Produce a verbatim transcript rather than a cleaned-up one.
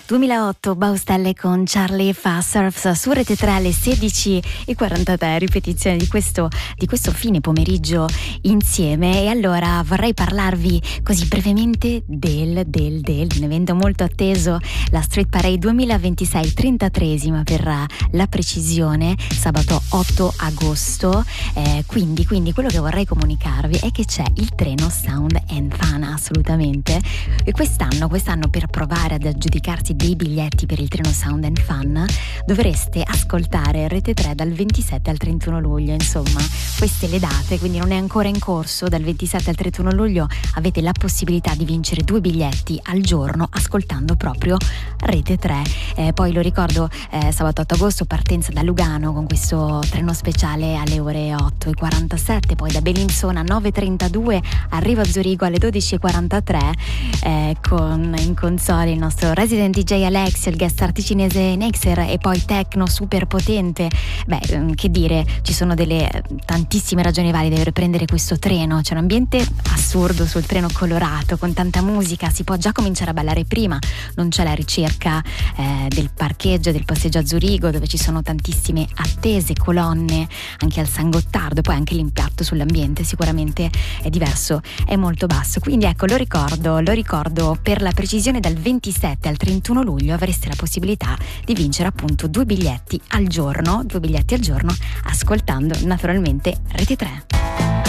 duemilaotto, Baustelle con Charlie fa Surfs su Rete tre alle sedici e quarantatré, ripetizione di questo, di questo fine pomeriggio insieme. E allora vorrei parlarvi così brevemente del, del, del, un evento molto atteso, la Street Parade duemilaventisei, trentatreesima per la precisione, sabato otto agosto. Eh, quindi, quindi quello che vorrei comunicarvi è che c'è il treno Sound and Fun, assolutamente. E quest'anno, quest'anno per provare ad aggiudicarsi dei biglietti per il treno Sound and Fun dovreste ascoltare Rete tre dal ventisette al trentuno luglio. Insomma, queste le date, quindi non è ancora in corso. Dal ventisette al trentuno luglio avete la possibilità di vincere due biglietti al giorno ascoltando proprio Rete tre. Eh, poi lo ricordo, eh, sabato otto agosto partenza da Lugano con questo treno speciale alle ore otto e quarantasette, poi da Bellinzona nove e trentadue arriva a Zurigo alle dodici e quarantatré, eh, con in console il nostro resident D J Alexio, il guest art cinese Nexer e poi techno super potente. Beh, che dire, ci sono delle tantissime ragioni valide per prendere questo treno. C'è un ambiente assurdo sul treno colorato con tanta musica, si può già cominciare a ballare prima, non c'è la ricerca eh, del parcheggio, del posteggio a Zurigo dove ci sono tantissime attese, colonne anche al San Gottardo, poi anche l'impatto sull'ambiente sicuramente è diverso, è molto basso. Quindi ecco, lo ricordo, lo ricordo per la precisione, dal ventisette al trentuno luglio avreste la possibilità di vincere appunto due biglietti al giorno, due biglietti al giorno ascoltando naturalmente Rete tre.